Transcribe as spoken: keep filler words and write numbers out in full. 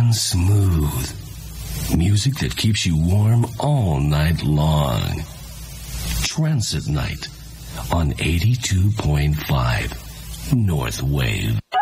and smooth. Music that keeps you warm all night long. Transit Night on eighty-two point five North Wave.